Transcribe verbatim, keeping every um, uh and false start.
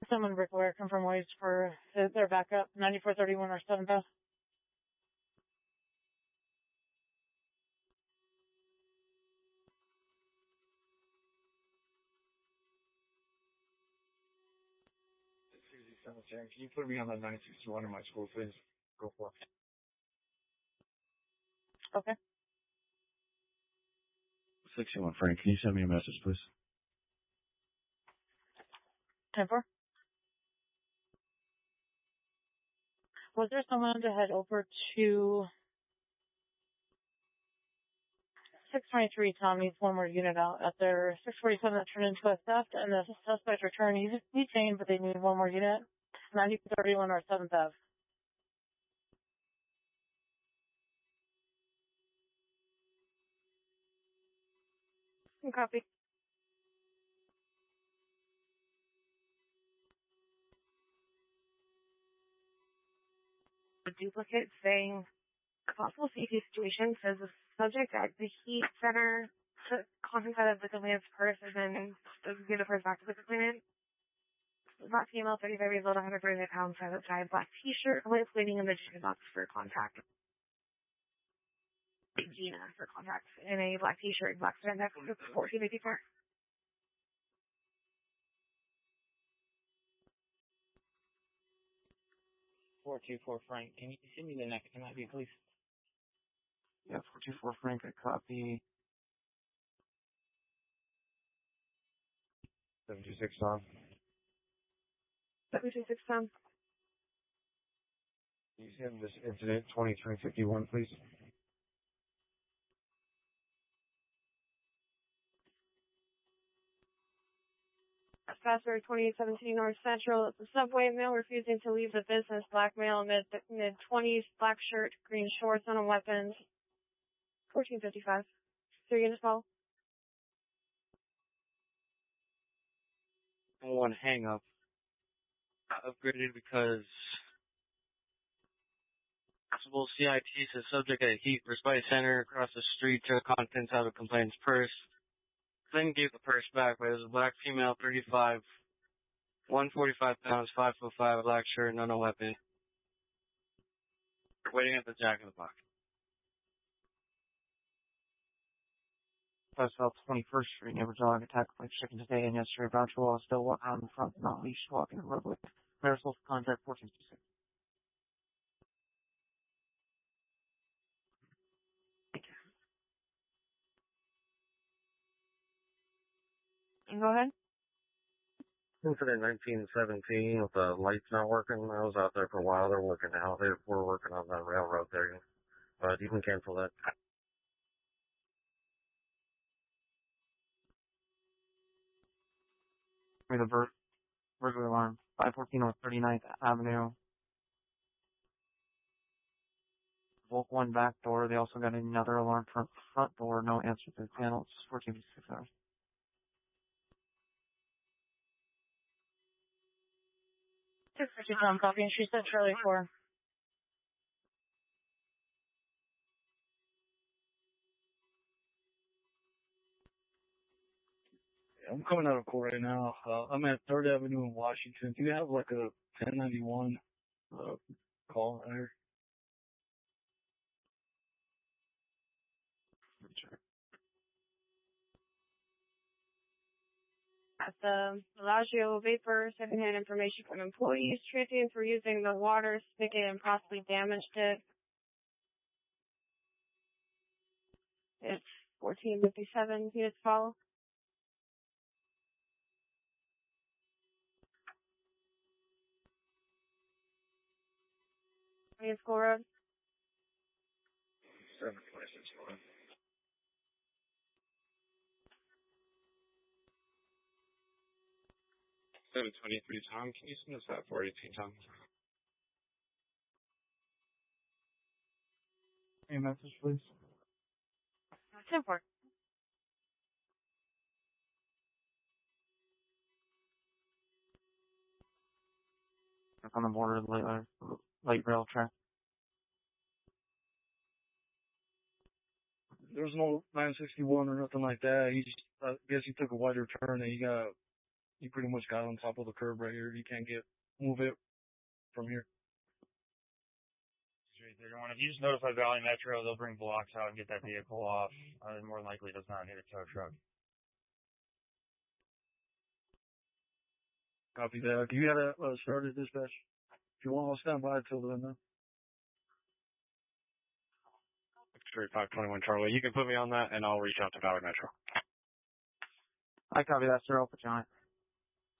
Someone brickware confirm waste for their backup, ninety-four thirty-one or seventh F. Can you put me on that nine sixty-one in my school, please? Go for it. Okay. sixty-one, Frank, can you send me a message, please? ten four. Was there someone to head over to six twenty-three? Tom needs one more unit out at their six forty-seven that turned into a theft, and the suspect returned. He's detained, but they need one more unit. ninety-four thirty-one or seventh F. Copy. A duplicate saying possible safety situation says the subject at the heat center contact of the complainant's purse and then give the purse back to the complainant. Black female, thirty-five years old, one hundred thirty-five pounds, private side, black t-shirt, complainant's waiting in the chicken box for contact. Gina for contact in a black t-shirt, black spandex, fourteen fifty-four. four two four Frank, can you send me the next M I B, please? Yeah, four two four Frank, I copy. seven two six Tom. seven two six Tom. Can you send this incident twenty-three fifty-one, please? Password twenty-eight seventeen North Central. It's a subway male refusing to leave the business. Black male, mid mid twenties, black shirt, green shorts, on weapons. Fourteen fifty five. Three units call. One hang up. Upgraded because possible C I T says subject at Heat for Spice Center across the street to contents out of complainant's purse. Then gave the purse back, but it was a black female, thirty-five, one forty-five pounds, five foot five, black shirt, no no weapon. Waiting at the Jack in the Box. South twenty-first Street, neighbor dog attacked by chicken today and yesterday. Voucher wall still walking out in front, not leashed, walking the roadway. Marisol for contact fourteen fifty-six. Go ahead. Incident nineteen seventeen with the lights not working. I was out there for a while. They're working now. They were working on that railroad there. But you can cancel that. Give me the bur- burglary alarm. five fourteen North thirty-ninth Avenue. Volk one back door. They also got another alarm front front door. No answer to the panel. It's fourteen fifty-six hours. six fifty Tom, copy, and she said Charlie four. I'm coming out of court right now. Uh, I'm at third Avenue in Washington. Do you have like a ten ninety-one uh, call there? Sure. At the Bellagio Vapor, secondhand information from employees. Transients were using the water spigot and possibly damaged it. It's fourteen fifty-seven. Units follow. Union School Road. seven twenty-six one. seven twenty-three Tom, can you send us that four eighteen Tom? Any message, please? ten four. On the border of the light, light rail track. There's no nine sixty-one or nothing like that. He just, I guess he took a wider turn and he got you pretty much got on top of the curb right here. You can't get move it from here. Straight there. If you just notify Valley Metro, they'll bring blocks out and get that vehicle off. Uh, more than likely, it does not hit a tow truck. Copy that. You got to uh, start at dispatch. If you want, I'll stand by until then. Then. Straight five twenty-one Charlie. You can put me on that, and I'll reach out to Valley Metro. I copy that, sir. I'll put you on it.